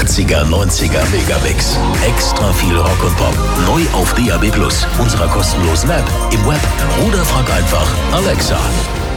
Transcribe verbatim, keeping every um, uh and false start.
achtziger, neunziger Megabix. Extra viel Rock und Pop. Neu auf D A B plus, unserer kostenlosen App, im Web oder frag einfach Alexa.